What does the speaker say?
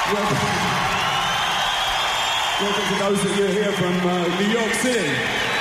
Welcome to those that are here from New York City.